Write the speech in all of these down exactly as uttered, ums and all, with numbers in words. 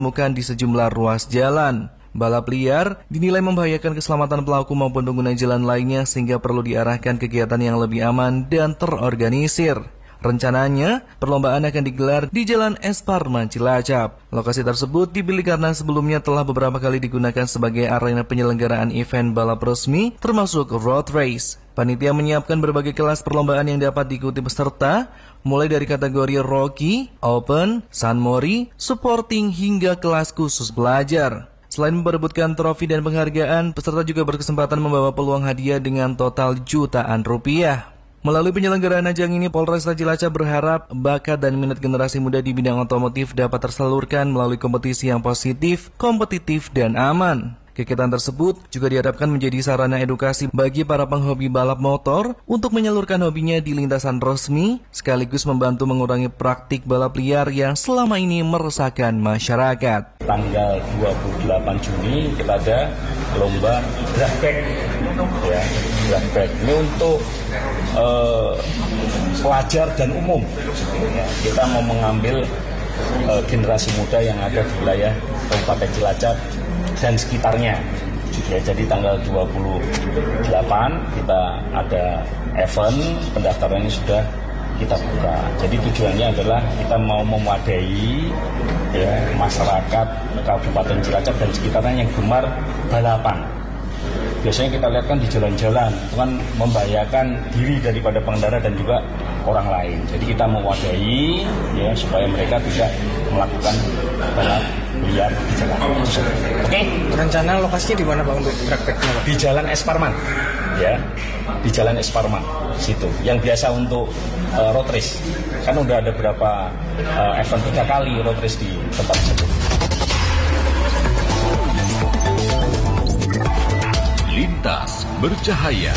ditemukan di sejumlah ruas jalan. Balap liar dinilai membahayakan keselamatan pelaku maupun pengguna jalan lainnya sehingga perlu diarahkan kegiatan yang lebih aman dan terorganisir. Rencananya, perlombaan akan digelar di Jalan Es Parman, Cilacap. Lokasi tersebut dipilih karena sebelumnya telah beberapa kali digunakan sebagai arena penyelenggaraan event balap resmi, termasuk road race. Panitia menyiapkan berbagai kelas perlombaan yang dapat diikuti peserta, mulai dari kategori Rookie, Open, Sunmori, Supporting hingga kelas khusus pelajar. Selain memperebutkan trofi dan penghargaan, peserta juga berkesempatan membawa peluang hadiah dengan total jutaan rupiah. Melalui penyelenggaraan ajang ini, Polresta Cilacap berharap bakat dan minat generasi muda di bidang otomotif dapat tersalurkan melalui kompetisi yang positif, kompetitif, dan aman. Kegiatan tersebut juga diharapkan menjadi sarana edukasi bagi para penghobi balap motor untuk menyalurkan hobinya di lintasan resmi, sekaligus membantu mengurangi praktik balap liar yang selama ini meresahkan masyarakat. Tanggal dua puluh delapan Juni kita ada lomba drag back, ya, drag back ini untuk uh, pelajar dan umum. Ya, kita mau mengambil uh, generasi muda yang ada di wilayah Kabupaten Cilacap dan sekitarnya. Ya, jadi tanggal dua puluh delapan kita ada event, pendaftarannya sudah kita buka. Jadi tujuannya adalah kita mau memadai ya, masyarakat Kabupaten Cilacap dan sekitarnya yang gemar balapan. Biasanya kita lihat kan di jalan-jalan, itu kan membahayakan diri daripada pengendara dan juga orang lain. Jadi kita mewadai ya supaya mereka tidak melakukan balap liar di jalan. Oke, okay. Rencana lokasinya di mana Pak untuk prakteknya? Di Jalan Es Parman, ya, di Jalan Es Parman situ. Yang biasa untuk uh, road race, kan udah ada beberapa uh, event tiga kali road race di tempat tersebut. Lintas bercahaya.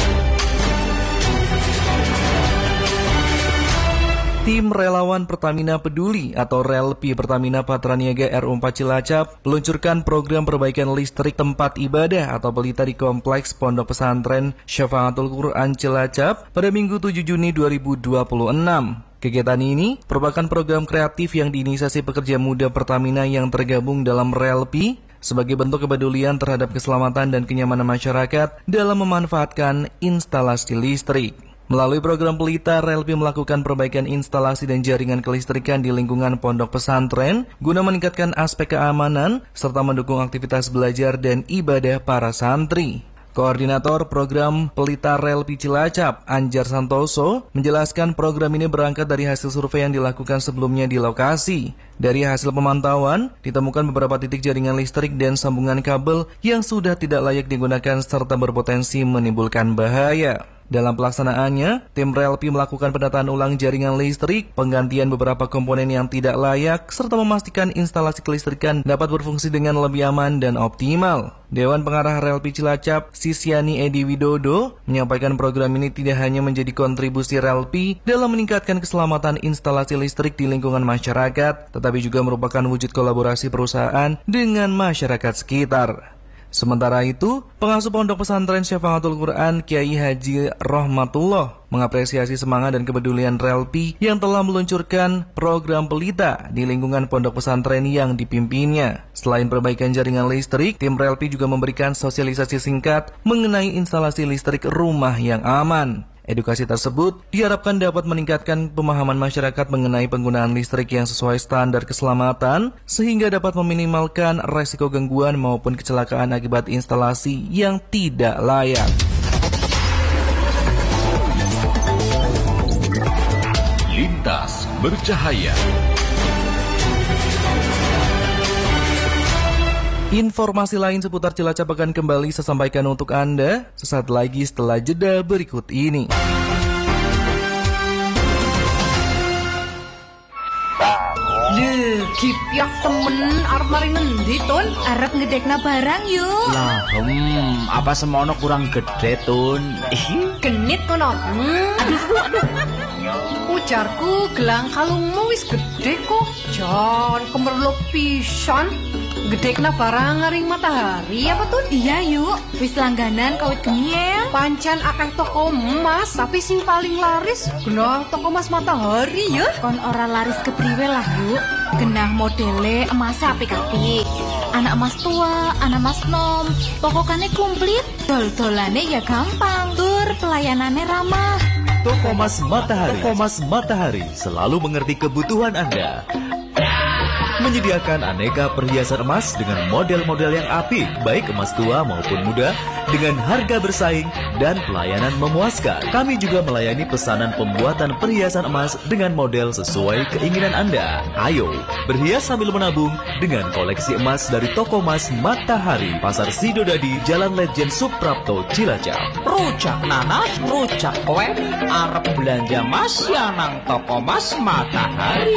Tim Relawan Pertamina Peduli atau R E L P I Pertamina Patraniaga R U empat Cilacap meluncurkan program perbaikan listrik tempat ibadah atau pelita di Kompleks Pondok Pesantren Syafaatul Quran Cilacap pada Minggu tujuh Juni dua ribu dua puluh enam. Kegiatan ini merupakan program kreatif yang diinisiasi pekerja muda Pertamina yang tergabung dalam R E L P I sebagai bentuk kepedulian terhadap keselamatan dan kenyamanan masyarakat dalam memanfaatkan instalasi listrik. Melalui program pelita, R E L P I melakukan perbaikan instalasi dan jaringan kelistrikan di lingkungan pondok pesantren guna meningkatkan aspek keamanan serta mendukung aktivitas belajar dan ibadah para santri. Koordinator program pelita R E L P I Cilacap, Anjar Santoso, menjelaskan program ini berangkat dari hasil survei yang dilakukan sebelumnya di lokasi. Dari hasil pemantauan, ditemukan beberapa titik jaringan listrik dan sambungan kabel yang sudah tidak layak digunakan serta berpotensi menimbulkan bahaya. Dalam pelaksanaannya, tim R E L P I melakukan pendataan ulang jaringan listrik, penggantian beberapa komponen yang tidak layak, serta memastikan instalasi kelistrikan dapat berfungsi dengan lebih aman dan optimal. Dewan Pengarah R E L P I Cilacap, Sisyani Edi Widodo, menyampaikan program ini tidak hanya menjadi kontribusi R E L P I dalam meningkatkan keselamatan instalasi listrik di lingkungan masyarakat, tetapi juga merupakan wujud kolaborasi perusahaan dengan masyarakat sekitar. Sementara itu, pengasuh Pondok Pesantren Syafaatul Quran Kiai Haji Rahmatullah mengapresiasi semangat dan kepedulian R E L P I yang telah meluncurkan program pelita di lingkungan pondok pesantren yang dipimpinnya. Selain perbaikan jaringan listrik, tim R E L P I juga memberikan sosialisasi singkat mengenai instalasi listrik rumah yang aman. Edukasi tersebut diharapkan dapat meningkatkan pemahaman masyarakat mengenai penggunaan listrik yang sesuai standar keselamatan sehingga dapat meminimalkan resiko gangguan maupun kecelakaan akibat instalasi yang tidak layak. Lintas bercahaya. Informasi lain seputar Cilacap akan kembali saya sampaikan untuk Anda sesaat lagi setelah jeda berikut ini. Leh, Kipyak temen arep mari ngendi Tun? Arep ngedekna barang yuk. Lah, hmm, apa semono kurang gede Tun? Genit kono. Hmm. Aduh, aduh. Ujarku gelang kalungmu wis gede kok. Jan, kemerluk pisan. Gede kena barang ngaring matahari apa tuh? Iya yuk, wis langganan kawit geniel. Pancen akeh toko emas, tapi sing paling laris genah toko emas matahari ya. Kon ora laris kepriwe lah yuk. Genah modele emas apik-apik. Anak emas tua, anak emas nom. Pokoknya komplit. Dol-dolane ya gampang. Tur pelayanannya ramah. Toko Emas Matahari. Toko Emas Matahari selalu mengerti kebutuhan Anda. Menyediakan aneka perhiasan emas dengan model-model yang apik, baik emas tua maupun muda, dengan harga bersaing dan pelayanan memuaskan. Kami juga melayani pesanan pembuatan perhiasan emas dengan model sesuai keinginan Anda. Ayo, berhias sambil menabung dengan koleksi emas dari Toko Emas Matahari, Pasar Sidodadi, Jalan Lejen Suprapto, Cilacap. Rujak nanas, rujak kuen, arep belanja mas ya nang Toko Emas Matahari.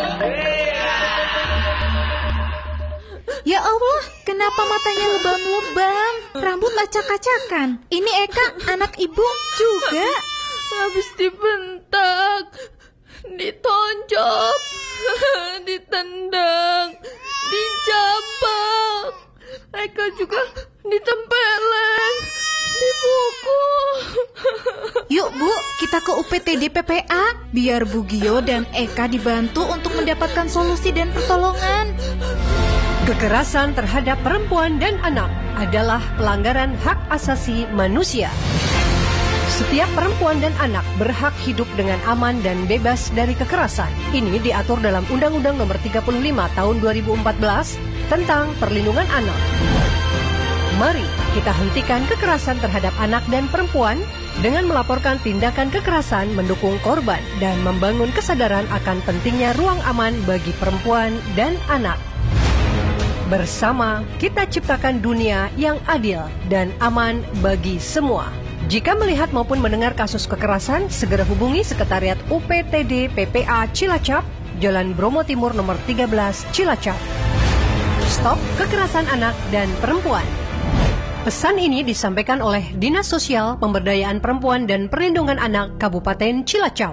Ya Allah, kenapa matanya lebam-lebam? Rambut acak-acakan. Ini Eka, anak ibu juga. Habis dibentak, ditonjok, ditendang, dijambak. Eka juga ditempeleng, dipukul. Yuk Bu, kita ke U P T D P P A. Biar Bu Gio dan Eka dibantu untuk mendapatkan solusi dan pertolongan. Kekerasan terhadap perempuan dan anak adalah pelanggaran hak asasi manusia. Setiap perempuan dan anak berhak hidup dengan aman dan bebas dari kekerasan. Ini diatur dalam Undang-Undang Nomor tiga puluh lima Tahun dua ribu empat belas tentang Perlindungan Anak. Mari kita hentikan kekerasan terhadap anak dan perempuan dengan melaporkan tindakan kekerasan, mendukung korban, dan membangun kesadaran akan pentingnya ruang aman bagi perempuan dan anak. Bersama, kita ciptakan dunia yang adil dan aman bagi semua. Jika melihat maupun mendengar kasus kekerasan, segera hubungi Sekretariat U P T D P P A Cilacap, Jalan Bromo Timur nomor tiga belas, Cilacap. Stop kekerasan anak dan perempuan. Pesan ini disampaikan oleh Dinas Sosial, Pemberdayaan Perempuan dan Perlindungan Anak Kabupaten Cilacap.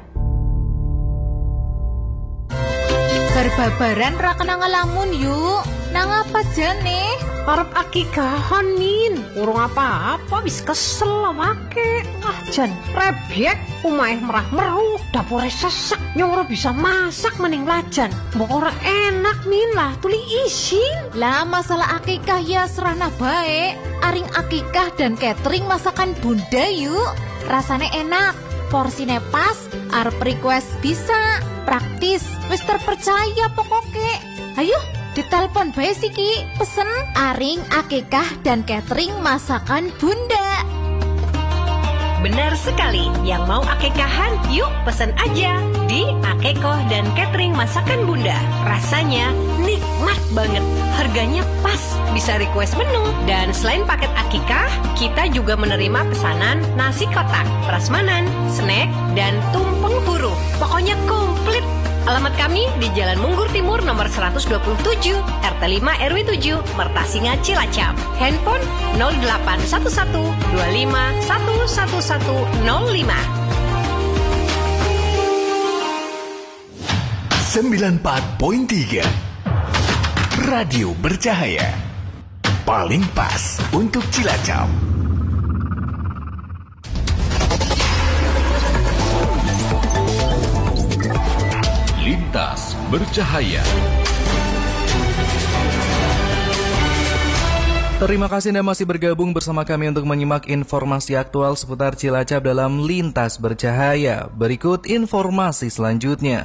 Berbabaran ra kena ngelamun yuk. Nang apa jane? Arep akikahan min, urung apa-apa wis kesel make. Ah jan rebyek, umahe merah meru, dapure sesek, nyoro bisa masak mending lajan. Mbok ora enak min lah, tuli isin. Lah masalah akikah ya serana bae. Aring akikah dan catering masakan bunda yuk. Rasane enak, porsine pas, arep request bisa, praktis, wis terpercaya pokoknya. Ayo ditelepon bae siki, pesen aring akikah dan catering masakan bunda. Benar sekali, yang mau akikahan yuk pesen aja di Akekoh dan Catering Masakan Bunda. Rasanya nikmat banget, harganya pas, bisa request menu. Dan selain paket akikah, kita juga menerima pesanan nasi kotak, prasmanan, snack, dan tumpeng buruh. Pokoknya komplit. Alamat kami di Jalan Munggur Timur nomor seratus dua puluh tujuh, R T lima R W tujuh, Mertasinga, Cilacap. Handphone nol delapan satu satu dua lima satu satu satu nol lima. sembilan puluh empat koma tiga Radio Bercahaya. Paling pas untuk Cilacap. Lintas Bercahaya. Terima kasih Anda masih bergabung bersama kami untuk menyimak informasi aktual seputar Cilacap dalam Lintas Bercahaya. Berikut informasi selanjutnya.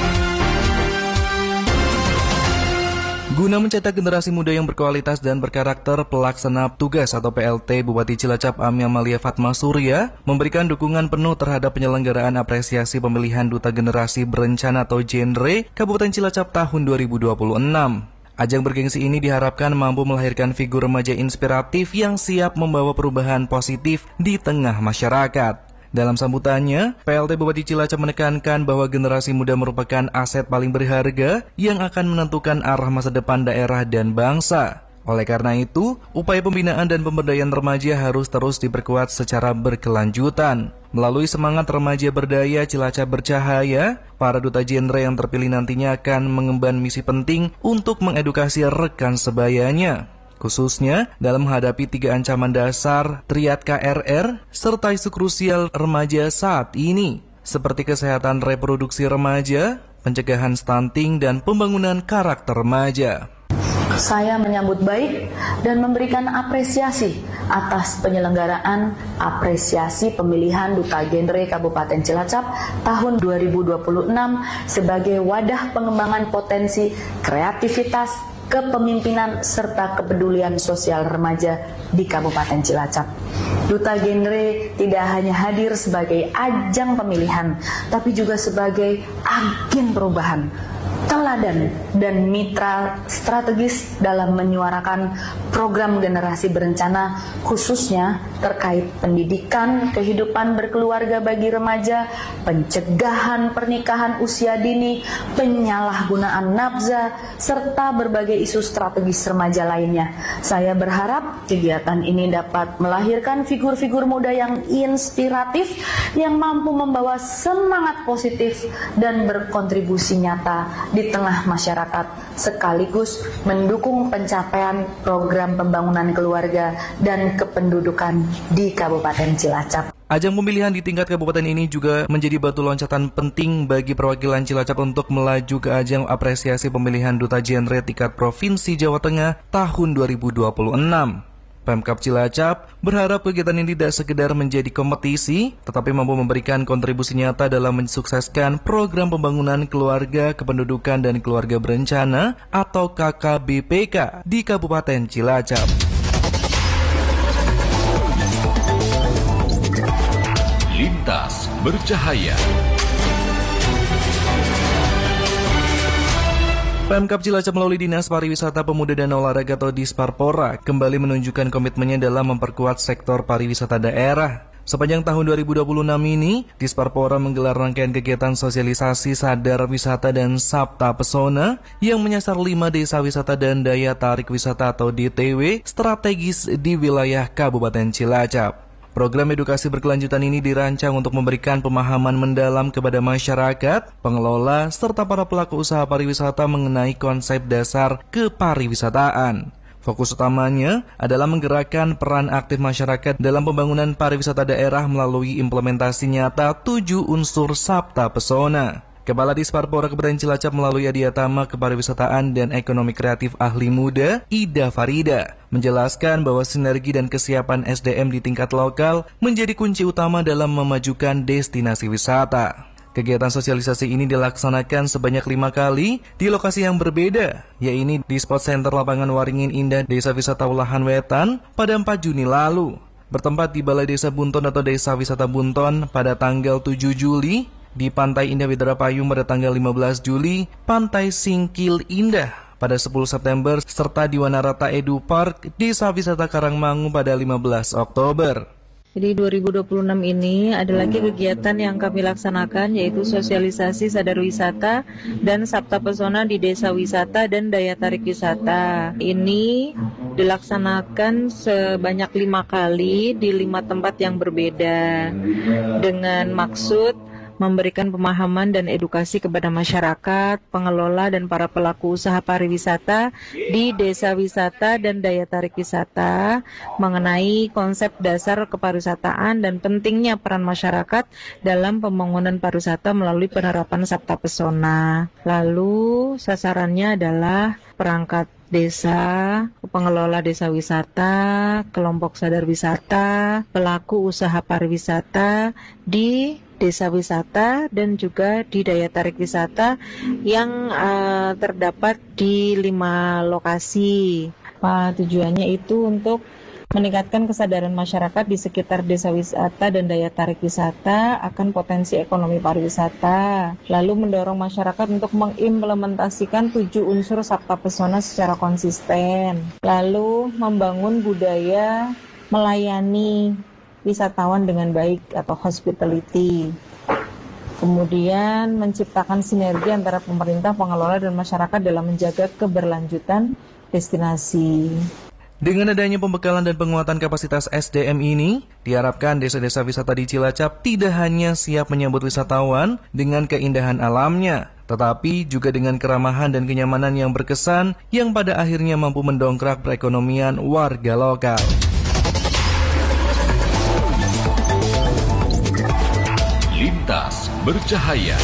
Guna mencetak generasi muda yang berkualitas dan berkarakter, pelaksana tugas atau P L T Bupati Cilacap Ami Amalia Fatma Surya memberikan dukungan penuh terhadap penyelenggaraan apresiasi pemilihan Duta Generasi Berencana atau Genre Kabupaten Cilacap tahun dua ribu dua puluh enam. Ajang bergengsi ini diharapkan mampu melahirkan figur remaja inspiratif yang siap membawa perubahan positif di tengah masyarakat. Dalam sambutannya, P L T Bupati Cilacap menekankan bahwa generasi muda merupakan aset paling berharga yang akan menentukan arah masa depan daerah dan bangsa. Oleh karena itu, upaya pembinaan dan pemberdayaan remaja harus terus diperkuat secara berkelanjutan. Melalui semangat remaja berdaya Cilacap bercahaya, para duta genre yang terpilih nantinya akan mengemban misi penting untuk mengedukasi rekan sebayanya, khususnya dalam menghadapi tiga ancaman dasar triad K R R serta isu krusial remaja saat ini, seperti kesehatan reproduksi remaja, pencegahan stunting, dan pembangunan karakter remaja. Saya menyambut baik dan memberikan apresiasi atas penyelenggaraan apresiasi pemilihan Duta Genre Kabupaten Cilacap tahun dua ribu dua puluh enam sebagai wadah pengembangan potensi kreativitas, kepemimpinan, serta kepedulian sosial remaja di Kabupaten Cilacap. Duta Genre tidak hanya hadir sebagai ajang pemilihan, tapi juga sebagai agen perubahan, teladan, dan mitra strategis dalam menyuarakan program generasi berencana, khususnya terkait pendidikan, kehidupan berkeluarga bagi remaja, pencegahan pernikahan usia dini, penyalahgunaan nafza, serta berbagai isu strategis remaja lainnya. Saya berharap kegiatan ini dapat melahirkan figur-figur muda yang inspiratif, yang mampu membawa semangat positif dan berkontribusi nyata di tengah masyarakat, sekaligus mendukung pencapaian program pembangunan keluarga dan kependudukan di Kabupaten Cilacap. Ajang pemilihan di tingkat kabupaten ini juga menjadi batu loncatan penting bagi perwakilan Cilacap untuk melaju ke ajang apresiasi pemilihan Duta Genre tingkat Provinsi Jawa Tengah tahun dua ribu dua puluh enam. Pemkab Cilacap berharap kegiatan ini tidak sekedar menjadi kompetisi, tetapi mampu memberikan kontribusi nyata dalam mensukseskan program pembangunan keluarga, kependudukan, dan keluarga berencana atau K K B P K di Kabupaten Cilacap. Lintas Bercahaya. Pemkab Cilacap melalui Dinas Pariwisata Pemuda dan Olahraga atau Disparpora kembali menunjukkan komitmennya dalam memperkuat sektor pariwisata daerah. Sepanjang tahun dua ribu dua puluh enam ini, Disparpora menggelar rangkaian kegiatan sosialisasi sadar wisata dan Sabta Pesona yang menyasar lima desa wisata dan daya tarik wisata atau D T W strategis di wilayah Kabupaten Cilacap. Program edukasi berkelanjutan ini dirancang untuk memberikan pemahaman mendalam kepada masyarakat, pengelola, serta para pelaku usaha pariwisata mengenai konsep dasar kepariwisataan. Fokus utamanya adalah menggerakkan peran aktif masyarakat dalam pembangunan pariwisata daerah melalui implementasi nyata tujuh unsur Sabta Pesona. Kepala Disparpora Kabupaten Cilacap melalui Adiatama Kepariwisataan dan Ekonomi Kreatif Ahli Muda, Ida Farida, menjelaskan bahwa sinergi dan kesiapan S D M di tingkat lokal menjadi kunci utama dalam memajukan destinasi wisata. Kegiatan sosialisasi ini dilaksanakan sebanyak lima kali di lokasi yang berbeda, yaitu di Spot Center Lapangan Waringin Indah, Desa Wisata Ulahan Wetan pada empat Juni lalu, bertempat di Balai Desa Bunton atau Desa Wisata Bunton pada tanggal tujuh Juli, di Pantai Indah Widara Payung pada tanggal lima belas Juli, Pantai Singkil Indah pada sepuluh September, serta di Wanarata Edu Park, Desa Wisata Karangmangu pada lima belas Oktober. Jadi dua ribu dua puluh enam ini ada lagi kegiatan yang kami laksanakan, yaitu sosialisasi sadar wisata dan Sabta Pesona di desa wisata dan daya tarik wisata. Ini dilaksanakan sebanyak lima kali di lima tempat yang berbeda dengan maksud memberikan pemahaman dan edukasi kepada masyarakat, pengelola, dan para pelaku usaha pariwisata di desa wisata dan daya tarik wisata mengenai konsep dasar kepariwisataan dan pentingnya peran masyarakat dalam pembangunan pariwisata melalui penerapan Sabta Pesona. Lalu sasarannya adalah perangkat desa, pengelola desa wisata, kelompok sadar wisata, pelaku usaha pariwisata di desa wisata dan juga di daya tarik wisata yang uh, terdapat di lima lokasi. Uh, tujuannya itu untuk meningkatkan kesadaran masyarakat di sekitar desa wisata dan daya tarik wisata akan potensi ekonomi pariwisata, lalu mendorong masyarakat untuk mengimplementasikan tujuh unsur Sabta Pesona secara konsisten, lalu membangun budaya melayani wisatawan dengan baik atau hospitality. Kemudian menciptakan sinergi antara pemerintah, pengelola, dan masyarakat dalam menjaga keberlanjutan destinasi. Dengan adanya pembekalan dan penguatan kapasitas S D M ini, diharapkan desa-desa wisata di Cilacap tidak hanya siap menyambut wisatawan dengan keindahan alamnya, tetapi juga dengan keramahan dan kenyamanan yang berkesan yang pada akhirnya mampu mendongkrak perekonomian warga lokal. Lintas Bercahaya.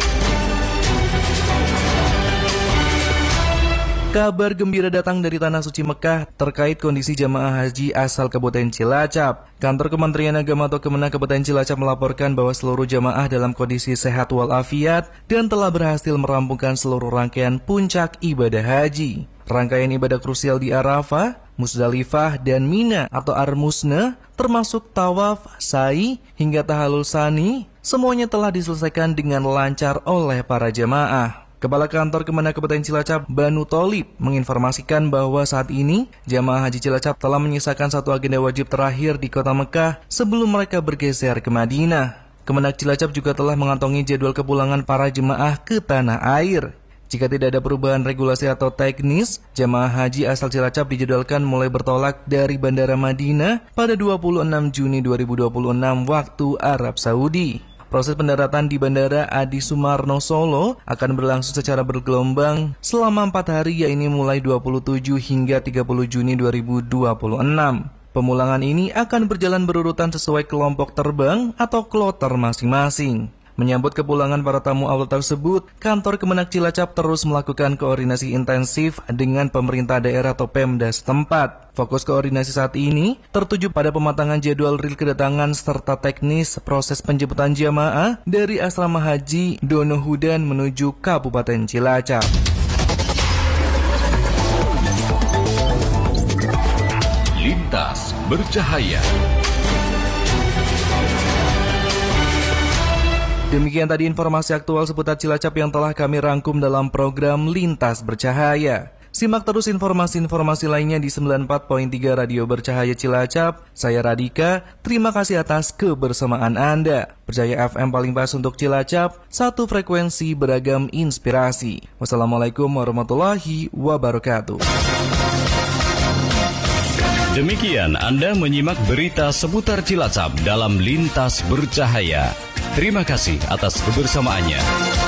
Kabar gembira datang dari Tanah Suci Mekah terkait kondisi jamaah haji asal Kabupaten Cilacap. Kantor Kementerian Agama atau Kemenak Kabupaten Cilacap melaporkan bahwa seluruh jamaah dalam kondisi sehat walafiat dan telah berhasil merampungkan seluruh rangkaian puncak ibadah haji. Rangkaian ibadah krusial di Arafah, Musdalifah, dan Mina atau Ar-Musna, termasuk tawaf, sa'i, hingga tahallul sani, semuanya telah diselesaikan dengan lancar oleh para jamaah. Kepala Kantor Kemenak Kabupaten Cilacap, Banu Tholib, menginformasikan bahwa saat ini jamaah haji Cilacap telah menyisakan satu agenda wajib terakhir di kota Mekah sebelum mereka bergeser ke Madinah. Kemenak Cilacap juga telah mengantongi jadwal kepulangan para jemaah ke tanah air. Jika tidak ada perubahan regulasi atau teknis, jamaah haji asal Cilacap dijadwalkan mulai bertolak dari Bandara Madinah pada dua puluh enam Juni dua ribu dua puluh enam waktu Arab Saudi. Proses pendaratan di Bandara Adi Sumarno Solo akan berlangsung secara bergelombang selama empat hari, yaitu mulai dua puluh tujuh hingga tiga puluh Juni dua ribu dua puluh enam. Pemulangan ini akan berjalan berurutan sesuai kelompok terbang atau kloter masing-masing. Menyambut kepulangan para tamu Allah tersebut, Kantor Kemenak Cilacap terus melakukan koordinasi intensif dengan pemerintah daerah atau Pemda setempat. Fokus koordinasi saat ini tertuju pada pematangan jadwal real kedatangan serta teknis proses penjemputan jamaah dari asrama haji Dono Hudan menuju Kabupaten Cilacap. Lintas Bercahaya. Demikian tadi informasi aktual seputar Cilacap yang telah kami rangkum dalam program Lintas Bercahaya. Simak terus informasi-informasi lainnya di sembilan puluh empat koma tiga Radio Bercahaya Cilacap. Saya Radika, terima kasih atas kebersamaan Anda. Berjaya F M paling pas untuk Cilacap, satu frekuensi beragam inspirasi. Wassalamualaikum warahmatullahi wabarakatuh. Demikian Anda menyimak berita seputar Cilacap dalam Lintas Bercahaya. Terima kasih atas kebersamaannya.